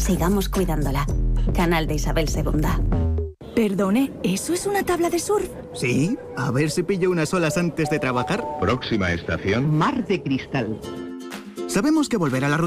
Sigamos cuidándola. Canal de Isabel II. Perdone, ¿eso es una tabla de surf? Sí, a ver si pillo unas olas antes de trabajar. Próxima estación. Mar de Cristal. Sabemos que volver a la rutina